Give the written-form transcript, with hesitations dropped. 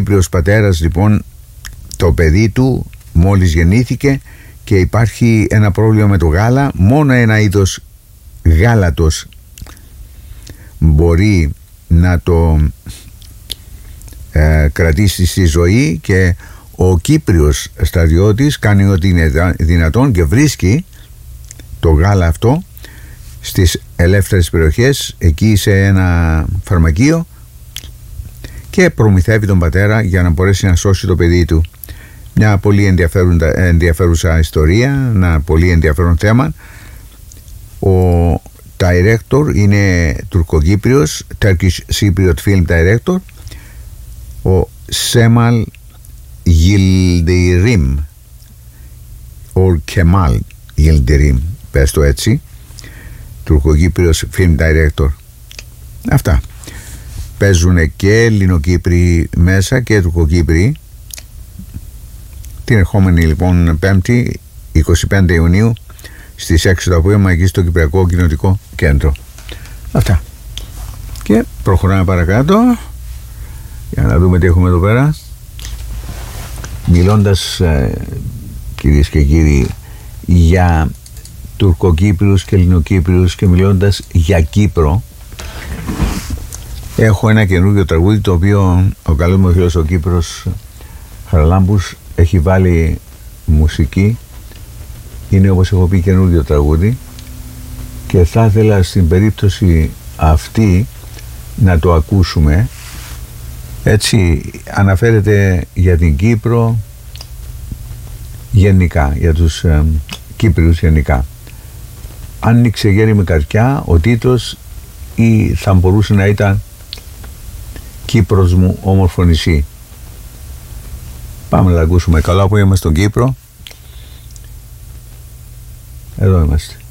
Κύπριος πατέρας λοιπόν, το παιδί του μόλις γεννήθηκε και υπάρχει ένα πρόβλημα με το γάλα. Μόνο ένα είδος γάλατος μπορεί να το κρατήσει στη ζωή, και ο Κύπριος στρατιώτης κάνει ό,τι είναι δυνατόν και βρίσκει το γάλα αυτό στις ελεύθερες περιοχές, εκεί σε ένα φαρμακείο, και προμηθεύει τον πατέρα για να μπορέσει να σώσει το παιδί του. Μια πολύ ενδιαφέρουσα ιστορία, ένα πολύ ενδιαφέρον θέμα. Ο director είναι Τουρκοκύπριος, Turkish Cypriot Film Director, ο Σέμαλ Yildirim, ο Κεμάλ Yildirim, πες το έτσι, Τουρκοκύπριος Film Director. Αυτά. Παίζουν και Ελληνοκύπροι μέσα και Τουρκοκύπροι. Την ερχόμενη λοιπόν Πέμπτη 25 Ιουνίου στις 6 το απόγευμα, εκεί στο Κυπριακό Κοινοτικό Κέντρο. Αυτά. Και προχωράμε παρακάτω για να δούμε τι έχουμε εδώ πέρα. Μιλώντας κυρίες και κύριοι για Τουρκοκύπριους και Ελληνοκύπριους και μιλώντας για Κύπρο, έχω ένα καινούργιο τραγούδι το οποίο ο καλός μου φίλος ο Κύπρος Χαραλάμπους έχει βάλει μουσική. Είναι, όπως έχω πει, καινούργιο τραγούδι και θα ήθελα στην περίπτωση αυτή να το ακούσουμε. Έτσι αναφέρεται για την Κύπρο γενικά, για τους Κύπριους γενικά. Άνοιξε γέρι με καρδιά ο τίτλος, ή θα μπορούσε να ήταν Κύπρος μου όμορφο νησί. Πάμε να τα ακούσουμε. Καλά που είμαστε στον Κύπρο. Εδώ είμαστε.